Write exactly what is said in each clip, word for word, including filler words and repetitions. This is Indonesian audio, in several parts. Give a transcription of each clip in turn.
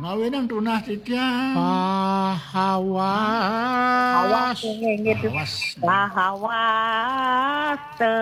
Ngawin ang tunas titiang. Hawas. Hawas gitu. Hawas.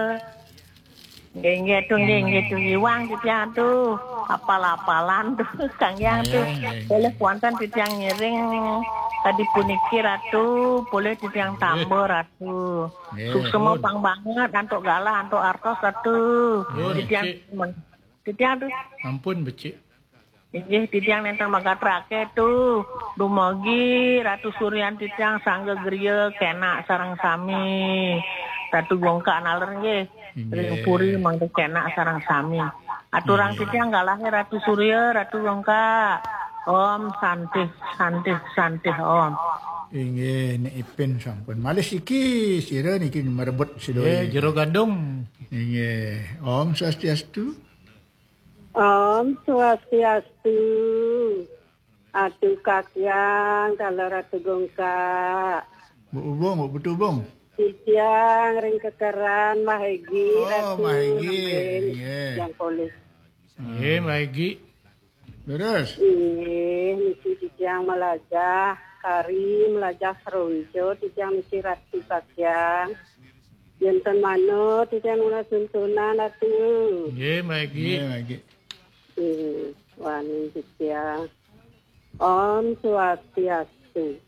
Nggih tuh nggih tuh iwang titiang tuh. Apal-apalan tuh Kang Yang tuh. Boleh kuantan titiang ngiring tadi puniki ratu, boleh titiang tambor ratu. Suksema pang banget antuk galah antuk artos ratu. Titiang titiang tuh. Ampun becik. Inggih titiang nenten magatrake tuh dumugi Ratu Suryan titiang sangga griya kenak sareng sami. Ratu Gongka naler nggih. Ring puri mangke kenak sareng sami. Aturang titiang galahe Ratu Surya, Ratu Gongka. Om santih santih santih Om. Inggih nek ipin sampun. Malis iki sira niki merebut sedaya. Eh jero gandung. Inggih. Om Swastiastu. Om Swastiastu. Atu kakyang kalau Ratu Gongka. Bu Ubung, Bu Betubung. Titiang ring kekeran Mahegi Oh, Ratu. Mahegi. Yang polis. Eh Mahegi. Terus? Iya, niki titiang melajah kari melajah seronjo titiang niki Ratu kakyang. Yen mano titiang mula suntunan Ratu. Eh Mahegi. Iya, lagi. Hmm, wani titiang. Om Swastiastu.